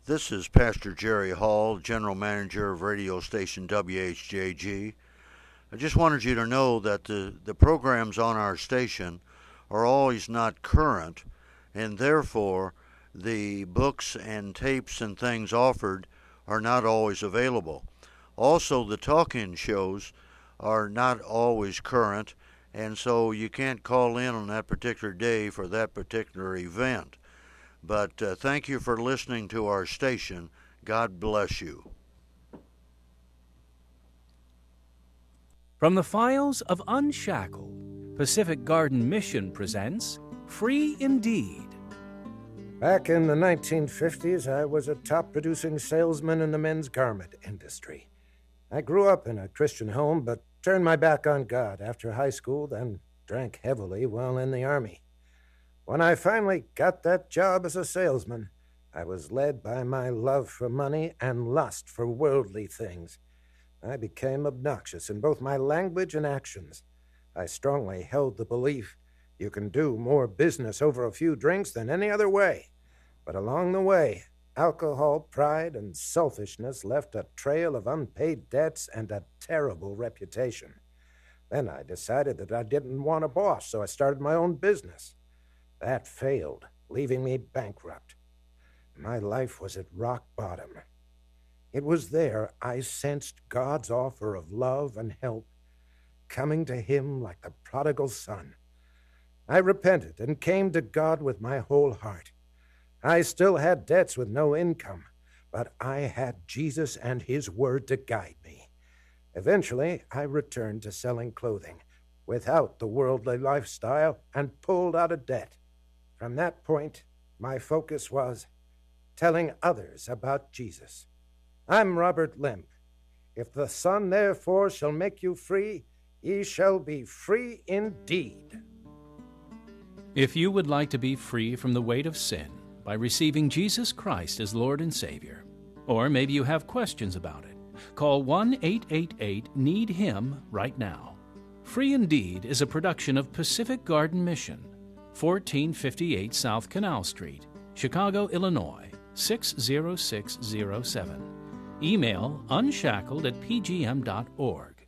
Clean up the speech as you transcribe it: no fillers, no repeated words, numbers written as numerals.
This is Pastor Jerry Hall, General Manager of radio station WHJG. I just wanted you to know that the programs on our station are always not current, and therefore the books and tapes and things offered are not always available. Also, the talk-in shows are not always current, and so you can't call in on that particular day for that particular event. But thank you for listening to our station. God bless you. From the files of Unshackled, Pacific Garden Mission presents Free Indeed. Back in the 1950s, I was a top-producing salesman in the men's garment industry. I grew up in a Christian home, but turned my back on God after high school, then drank heavily while in the Army. When I finally got that job as a salesman, I was led by my love for money and lust for worldly things. I became obnoxious in both my language and actions. I strongly held the belief you can do more business over a few drinks than any other way. But along the way, alcohol, pride, and selfishness left a trail of unpaid debts and a terrible reputation. Then I decided that I didn't want a boss, so I started my own business. That failed, leaving me bankrupt. My life was at rock bottom. It was there I sensed God's offer of love and help, coming to him like the prodigal son. I repented and came to God with my whole heart. I still had debts with no income, but I had Jesus and his word to guide me. Eventually, I returned to selling clothing without the worldly lifestyle and pulled out of debt. From that point, my focus was telling others about Jesus. I'm Robert Limp. If the Son therefore shall make you free, ye shall be free indeed. If you would like to be free from the weight of sin by receiving Jesus Christ as Lord and Savior, or maybe you have questions about it, call 1-888-NEED-HIM right now. Free Indeed is a production of Pacific Garden Mission, 1458 South Canal Street, Chicago, Illinois, 60607. Email unshackled@pgm.org.